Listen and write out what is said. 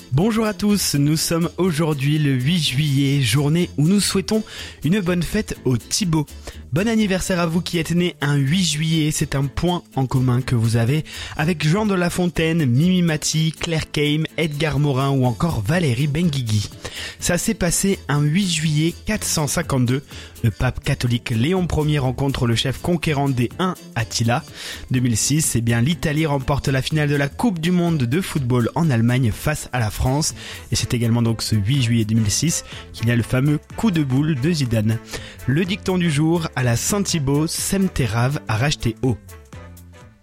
Bonjour à tous, nous sommes aujourd'hui le 8 juillet, journée où nous souhaitons une bonne fête au Thibaut. Bon anniversaire à vous qui êtes nés un 8 juillet, c'est un point en commun que vous avez avec Jean de La Fontaine, Mimi Mati, Claire Kame, Edgar Morin ou encore Valérie Benguigui. Ça s'est passé un 8 juillet 452. Le pape catholique Léon Ier rencontre le chef conquérant des Huns, Attila. 2006, l'Italie remporte la finale de la Coupe du Monde de football en Allemagne face à la France. Et c'est également donc ce 8 juillet 2006 qu'il y a le fameux coup de boule de Zidane. Le dicton du jour, à la Saint-Thibaut, Sème tes raves à racheter haut.